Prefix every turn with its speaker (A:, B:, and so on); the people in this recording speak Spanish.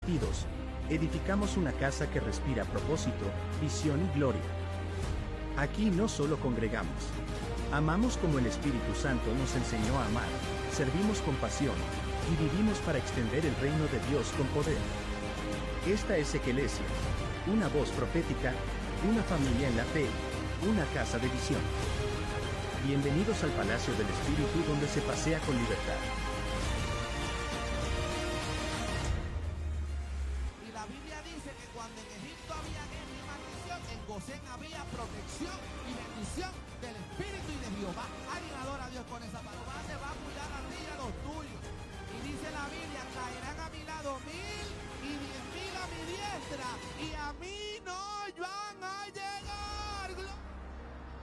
A: comprometidos, edificamos una casa que respira propósito, visión y gloria. Aquí no solo congregamos. Amamos como el Espíritu Santo nos enseñó a amar, servimos con pasión, y vivimos para extender el reino de Dios con poder. Esta es Eclesia, una voz profética, una familia en la fe, una casa de visión. Bienvenidos al Palacio del Espíritu donde se pasea con libertad.
B: Y la Biblia dice que cuando en Egipto había guerra y maldición, en Gosén había protección y bendición del Espíritu y de Jehová.